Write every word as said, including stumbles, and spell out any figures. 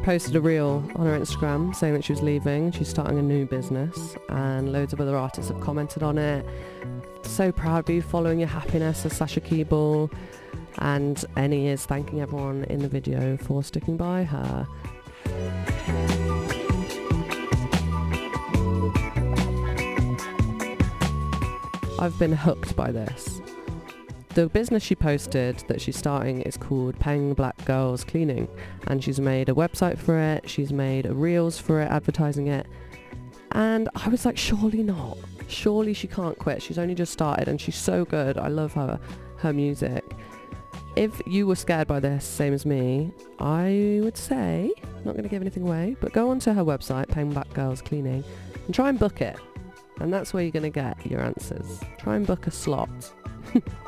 posted a reel on her Instagram saying that she was leaving. She's starting a new business, and loads of other artists have commented on it. So proud of you, following your happiness, as Sasha Keeble. And Eni is thanking everyone in the video for sticking by her. I've been hooked by this. The business she posted that she's starting is called Peng Black Girls Cleaning, and she's made a website for it, she's made reels for it advertising it, and I was like, surely not. Surely she can't quit. She's only just started and she's so good. I love her, her music. If you were scared by this, same as me, I would say, not going to give anything away, but go onto her website, Peng Black Girls Cleaning, and try and book it. And that's where you're going to get your answers. Try and book a slot.